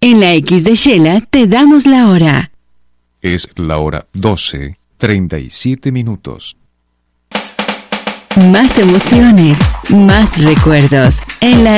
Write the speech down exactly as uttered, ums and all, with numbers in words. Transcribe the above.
En la X de Shela te damos la hora. Es la hora doce, treinta y siete minutos. Más emociones, más recuerdos. En la